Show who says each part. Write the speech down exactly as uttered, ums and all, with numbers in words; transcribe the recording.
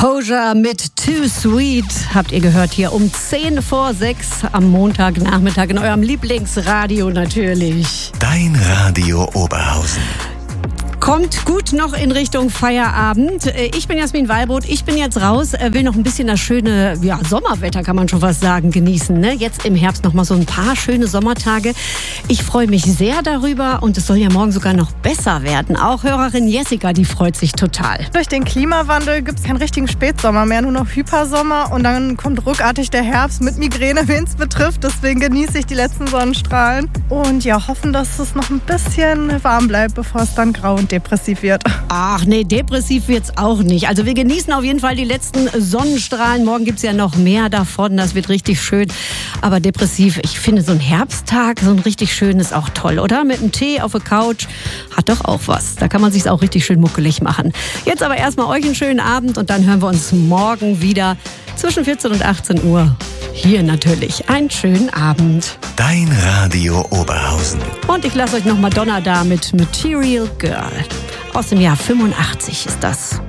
Speaker 1: Hozier mit Too Sweet habt ihr gehört hier um zehn vor sechs am Montagnachmittag in eurem Lieblingsradio natürlich.
Speaker 2: Dein Radio Oberhausen.
Speaker 1: Kommt gut noch in Richtung Feierabend. Ich bin Jasmin Weilbrot, ich bin jetzt raus, will noch ein bisschen das schöne ja, Sommerwetter, kann man schon fast sagen, genießen. Ne? Jetzt im Herbst noch mal so ein paar schöne Sommertage. Ich freue mich sehr darüber und es soll ja morgen sogar noch besser werden. Auch Hörerin Jessica, die freut sich total.
Speaker 3: Durch den Klimawandel gibt es keinen richtigen Spätsommer mehr, nur noch Hypersommer und dann kommt ruckartig der Herbst mit Migräne, wen es betrifft. Deswegen genieße ich die letzten Sonnenstrahlen und ja, hoffen, dass es noch ein bisschen warm bleibt, bevor es dann grau und depressiv wird.
Speaker 1: Ach nee, depressiv wird's auch nicht. Also wir genießen auf jeden Fall die letzten Sonnenstrahlen. Morgen gibt's ja noch mehr davon. Das wird richtig schön. Aber depressiv, ich finde so ein Herbsttag, so ein richtig schön ist auch toll, oder? Mit einem Tee auf der Couch hat doch auch was. Da kann man sich's auch richtig schön muckelig machen. Jetzt aber erstmal euch einen schönen Abend und dann hören wir uns morgen wieder zwischen vierzehn und achtzehn Uhr. Hier natürlich einen schönen Abend.
Speaker 2: Dein Radio Oberhausen.
Speaker 1: Und ich lasse euch noch Madonna da mit Material Girl. Aus dem Jahr fünfundachtzig ist das.